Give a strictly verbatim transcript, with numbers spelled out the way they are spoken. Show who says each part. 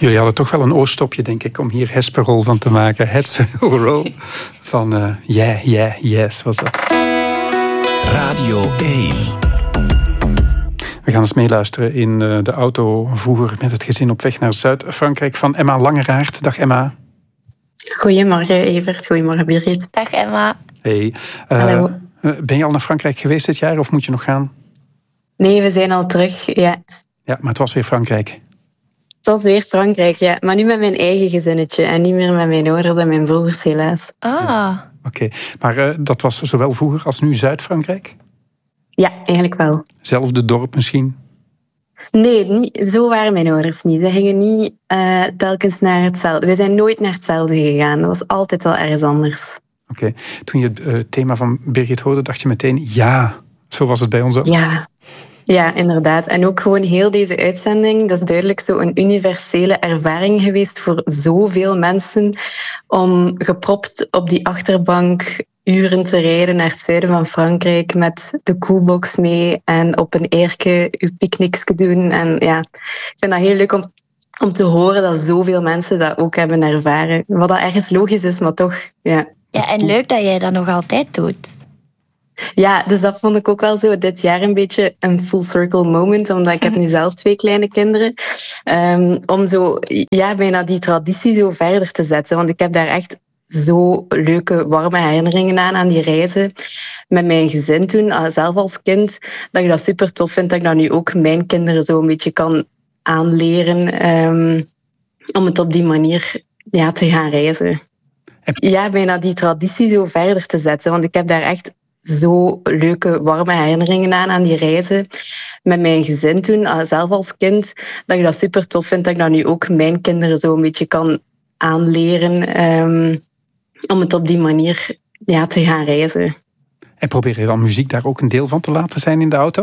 Speaker 1: Jullie hadden toch wel een oorstopje, denk ik, om hier Hesperol van te maken. Hesperol van uh, Yeah, Yeah, Yes was dat.
Speaker 2: Radio één.
Speaker 1: We gaan eens meeluisteren in uh, de auto vroeger met het gezin op weg naar Zuid-Frankrijk van Emma Langeraert. Dag Emma.
Speaker 3: Goedemorgen Evert, goedemorgen Birgit.
Speaker 4: Dag Emma.
Speaker 1: Hey. Uh,
Speaker 3: Hallo.
Speaker 1: Ben je al naar Frankrijk geweest dit jaar of moet je nog gaan?
Speaker 3: Nee, we zijn al terug, ja.
Speaker 1: Ja, maar het was weer Frankrijk.
Speaker 3: Het was weer Frankrijk, ja. Maar nu met mijn eigen gezinnetje en niet meer met mijn ouders en mijn broers, helaas.
Speaker 4: Ah.
Speaker 1: Ja. Oké, okay. Maar uh, dat was zowel vroeger als nu Zuid-Frankrijk?
Speaker 3: Ja, eigenlijk wel.
Speaker 1: Zelfde dorp misschien?
Speaker 3: Nee, niet, zo waren mijn ouders niet. Ze gingen niet uh, telkens naar hetzelfde. We zijn nooit naar hetzelfde gegaan. Dat was altijd wel ergens anders.
Speaker 1: Oké, okay. Toen je het uh, thema van Birgit hoorde, dacht je meteen, ja, zo was het bij ons ook.
Speaker 3: Ja. Ja, inderdaad. En ook gewoon heel deze uitzending, dat is duidelijk zo een universele ervaring geweest voor zoveel mensen om gepropt op die achterbank uren te rijden naar het zuiden van Frankrijk met de koelbox mee en op een eerke uw picknickje doen. En ja, ik vind dat heel leuk om, om te horen dat zoveel mensen dat ook hebben ervaren. Wat dat ergens logisch is, maar toch, ja.
Speaker 4: Ja, en leuk dat jij dat nog altijd doet.
Speaker 3: Ja, dus dat vond ik ook wel zo dit jaar een beetje een full circle moment, omdat ik heb nu zelf twee kleine kinderen. Um, om zo, ja, bijna die traditie zo verder te zetten. Want ik heb daar echt zo leuke, warme herinneringen aan, aan die reizen. Met mijn gezin toen, zelf als kind, dat ik dat super tof vind, dat ik dat nu ook mijn kinderen zo een beetje kan aanleren. Um, om het op die manier ja, te gaan reizen. Ja, bijna die traditie zo verder te zetten. Want ik heb daar echt zo leuke, warme herinneringen aan, aan die reizen. Met mijn gezin toen, zelf als kind, dat ik dat super tof vind, dat ik dat nu ook mijn kinderen zo een beetje kan aanleren. Um, om het op die manier ja, te gaan reizen.
Speaker 1: En probeer je dan muziek daar ook een deel van te laten zijn in de auto?